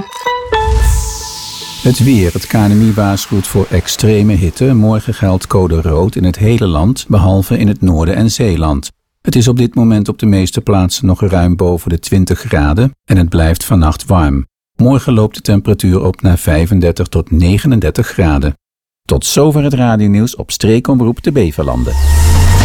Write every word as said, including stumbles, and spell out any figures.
Het weer. Het K N M I waarschuwt voor extreme hitte. Morgen geldt code rood in het hele land, behalve in het noorden en Zeeland. Het is op dit moment op de meeste plaatsen nog ruim boven de twintig graden en het blijft vannacht warm. Morgen loopt de temperatuur op naar vijfendertig tot negenendertig graden. Tot zover het radionieuws op Streekomroep de Beverlanden.